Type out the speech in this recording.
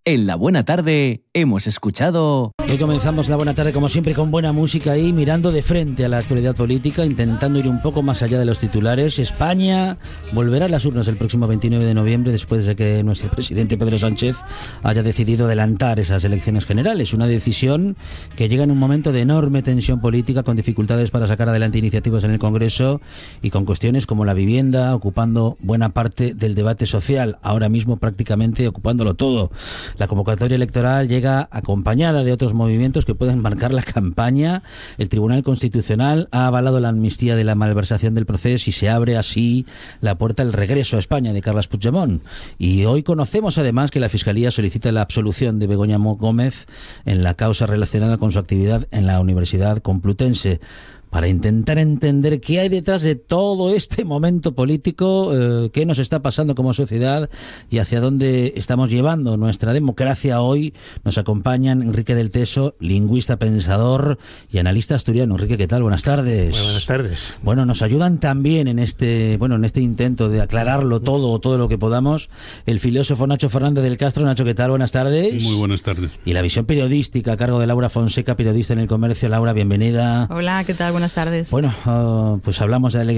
En La Buena Tarde hemos escuchado... Hoy comenzamos La Buena Tarde como siempre con buena música y mirando de frente a la actualidad política, intentando ir un poco más allá de los titulares. España volverá a las urnas el próximo 29 de noviembre después de que nuestro presidente Pedro Sánchez haya decidido adelantar esas elecciones generales. Una decisión que llega en un momento de enorme tensión política, con dificultades para sacar adelante iniciativas en el Congreso y con cuestiones como la vivienda ocupando buena parte del debate social, ahora mismo prácticamente ocupándolo todo. La convocatoria electoral llega acompañada de otros movimientos que pueden marcar la campaña. El Tribunal Constitucional ha avalado la amnistía de la malversación del proceso y se abre así la puerta al regreso a España de Carles Puigdemont. Y hoy conocemos además que la Fiscalía solicita la absolución de Begoña Gómez en la causa relacionada con su actividad en la Universidad Complutense, para intentar entender qué hay detrás de todo este momento político, qué nos está pasando como sociedad y hacia dónde estamos llevando nuestra democracia. Hoy nos acompañan Enrique del Teso, lingüista, pensador y analista asturiano. Enrique, ¿qué tal? Buenas tardes. Muy buenas tardes. Bueno, nos ayudan también en este intento de aclararlo todo lo que podamos, el filósofo Nacho Fernández del Castro. Nacho, ¿qué tal? Buenas tardes. Muy buenas tardes. Y la visión periodística a cargo de Laura Fonseca, periodista en El Comercio. Laura, bienvenida. Hola, ¿qué tal? Buenas tardes. Bueno, pues hablamos de